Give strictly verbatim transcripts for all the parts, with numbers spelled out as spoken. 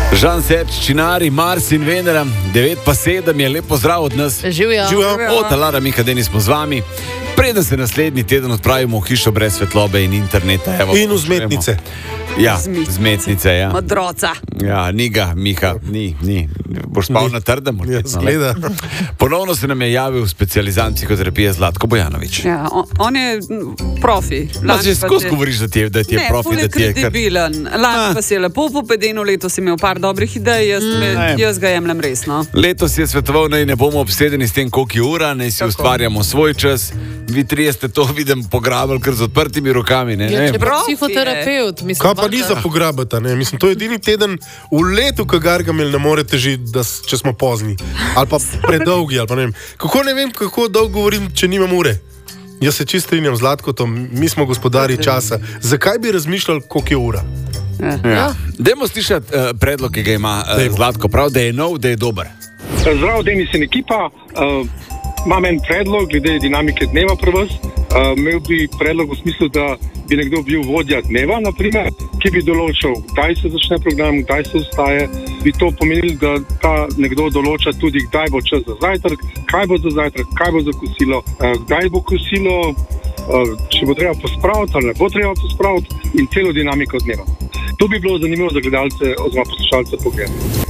Žan Serč, Činari, Mars in Venera, devet pa sedem je lepo zdrav od nas. Živjo. O, Talara, Miha, Denis smo z vami. Preden se naslednji teden odpravimo v hišo brez svetlobe in interneta. Evo, in vzmetnice. Ja, vzmetnice, ja. Modroca. Ja, ni ga, Miha, ni, ni. Boš spal ni. Na trdem. Ja, zgleda. Ponovno se nam je javil specializant psihoterapije Zlatko Bojanović. Ja, on, on je profi. Ma že skozi govoriš, da ti je, da ti je ne, profi, da ti je kar... kredibilen. Lani pa si je lepo popedenil, letos si imel par dobrih idej, jaz, mm. me, jaz ga jemljem resno. Letos je svetoval, naj ne bomo obsedeni s tem, koliko je ura, naj si Tako. ustvarjamo svoj čas. Vi trije ste to, vidim, pograbili kar z odprtimi rokami. Ne? Ja, ne. psihoterapeut, mislim. Kaj pa ni za pograbata, ne? Mislim, to je edini teden v letu, ko Gargamel ne more težiti, da, če smo pozni. Ali pa predolgi, ali pa ne vem. Kako ne vem, kako dolgo govorim, če nimam ure? Jaz se čisto strinjam z Zlatkotom, mi smo gospodari časa. Zakaj bi razmišljali, koliko je ura? Ja. Ja. Dajmo slišati uh, predlog, ki ga ima uh, Zlatko, prav, da je nov, da je dober. Zdravo, Denis in ekipa. Uh, imam en predlog glede dinamike dneva pri vas. Uh, imel bi predlog v smislu, da bi nekdo bil vodja dneva, naprimer, ki bi določal, kdaj se začne program, kdaj se ustaje. Bi to pomenili, da ta nekdo določa tudi, kdaj bo čas za zajtrk, kaj bo za zajtrk, kaj bo za kosilo, uh, kdaj bo kosilo, uh, če bo treba pospraviti ali ne bo treba pospraviti in celo dinamiko dneva. To bi bilo zanimivo za gledalce oziroma poslušalce pogledati.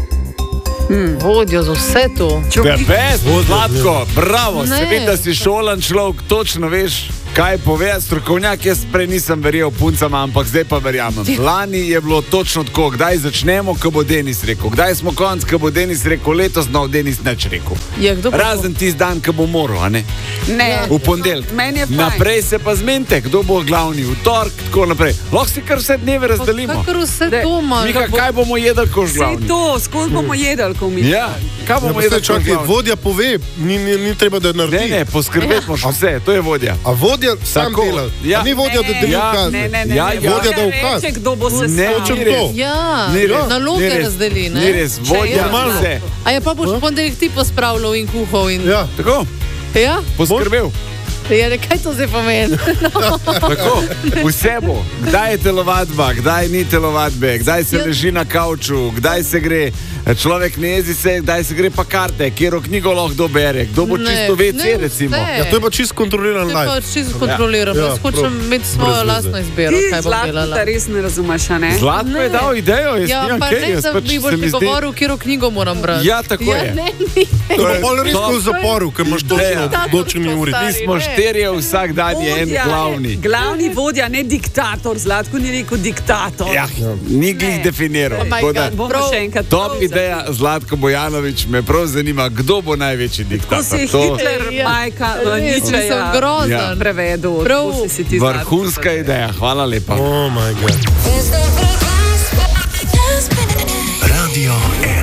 Hmm. Vodijo za vse to. Best, Zlatko, bravo, se vidi, da si šolan človek, točno veš, kaj pove strokovnjak. Jaz prej nisem verjel puncama, ampak zdaj pa verjamem. Lani je bilo točno tako, kdaj začnemo, ko bo Denis rekel. Kdaj smo konc, ko bo Denis rekel, letos nov Denis neč rekel. Je, Razen tisti dan, ko bo moral, a ne? Ne. V ponedeljek. Naprej se pa zmenite, kdo bo glavni, v torek, tako naprej. Lahko si kar vse dneve razdelimo. Kakor vse to ima. Mika, kaj bomo jedli, ko že glavni? Vse to, skozi bomo jedli, ko mi. Ja, kaj bomo jedli, ko glavni? Vodja pove, ni, ni, ni treba, da naredi. Ne, ne, poskrbeti moraš vse, to je vodja. A vodja sam dela. Ja. Ni vodja, da deli ukaz. Ne, ne, ne. Ja, ja. Vodja, da ukaz. Reče, kdo bo se stavil. Ja, naloge razdeli, ne? Ni res, vodja vse. A je pa boš v ponedeljek ti pospravljal in kuhal in... Ja. Tako? Ja? Poskrbel. Ja, kaj to zdaj pomeni? Tako, vse bo. Kdaj je telovadba, kdaj ni telovadbe, kdaj se leži na kavču, kdaj se gre človek ne jezi se, kdaj se gre pa karte, kjero knjigo lahko kdo bere, kdo bo čisto ve ce, recimo. Ja, to je pa čisto kontroliran live. To je pa čisto kontroliran. Ja. Jaz hočem imeti svojo lastno izbiro, kaj bom delala. Ti Zlatko res ne razumeš, a ne? Zlatko je dal idejo, jaz ja, nimam kaj. Ja, pa ne, da mi boš mi govoril, kjero knjigo moram brati. Ja, tako je. Ja, ne, ni. To je bolj res v zaporu, ker imaš točno določeni uri. Mi smo štirje, vsak dan je en glavni. Glavni vodja, ne diktator. Zlatko ni rekel diktator. Ja, ni glih definiral. Bomo še enkrat. Top ideja, Zlatko Bojanović, me prav zanima, kdo bo največji diktator. Ko si Hitler, majka, niče, ja. Grozen. Prevedu. Vrhunska ideja, hvala lepa. Oh my God. Radio